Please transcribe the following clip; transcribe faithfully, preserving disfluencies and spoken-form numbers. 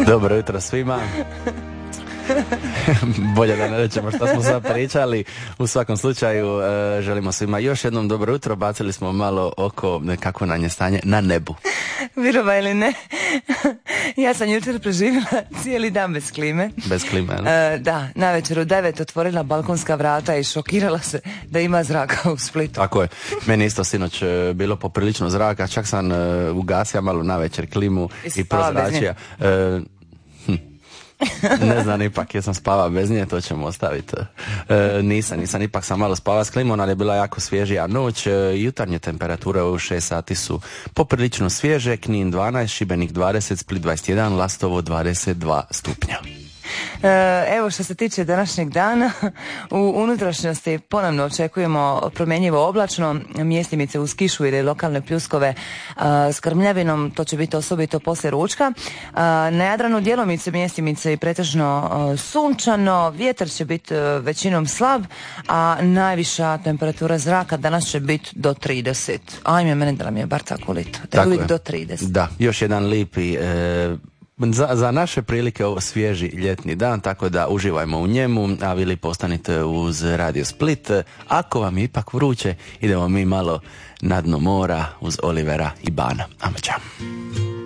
Dobro jutro svima. Bolje da ne rečemo što smo sad pričali. U svakom slučaju e, želimo svima još jednom dobro jutro. Bacili smo malo oko kako nam je stanje na nebu. Virova ili ne, ja sam jučer preživjela cijeli dan bez klime. Bez klime, e, Da, navečer u devet otvorila balkonska vrata i šokirala se da ima zraka u Splitu. Tako je, meni isto sinoć bilo poprilično zraka, čak sam uh, ugasio malo navečer klimu i, i prozračija. E, ne znam ipak jesam spavao bez nje, to ćemo ostaviti. E, nisam, nisam, ipak sam malo spavao s klimom, ali je bila jako svježija noć. E, jutarnje temperature u šest sati su poprilično svježe, Knin dvanaest, Šibenik dvadeset, Split dvadeset jedan, Lastovo dvadeset dva stupnja. Evo što se tiče današnjeg dana, u unutrašnjosti ponovno očekujemo promjenjivo oblačno, mjestimice uz kišu ili lokalne pljuskove s krmljavinom, to će biti osobito poslije ručka. Na Jadranu djelomice mjestimice i pretežno sunčano, vjetar će biti većinom slab, a najviša temperatura zraka danas će biti do trideset. Ajme, mene da nam je bar tako lito, da je uvijek do trideset. Da, još jedan lipi e... Za, za naše prilike ovo svježi ljetni dan, tako da uživajmo u njemu, a vi lipo ostanite uz Radio Split. Ako vam je ipak vruće, idemo mi malo na dno mora uz Olivera i Bana. Ajmo, čao.